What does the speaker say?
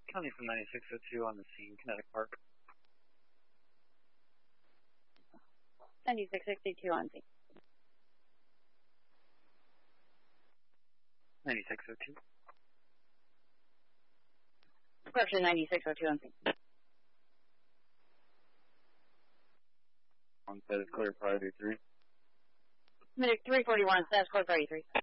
County from 9602 on the scene, Kinetic Park. 9662 on scene. 9602. Correction, 9602 on scene. On set is clear, priority 3. Medic 341, status code priority 3.